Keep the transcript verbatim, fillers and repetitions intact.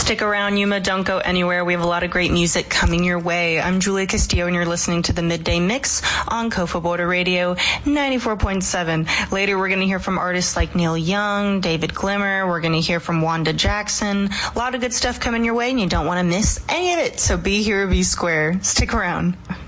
Stick around, Yuma. Don't go anywhere. We have a lot of great music coming your way. I'm Julia Castillo, and you're listening to the Midday Mix on Kofa Border Radio ninety-four point seven. Later, we're going to hear from artists like Neil Young, David Glimmer. We're going to hear from Wanda Jackson. A lot of good stuff coming your way, and you don't want to miss any of it. So be here or be square. Stick around.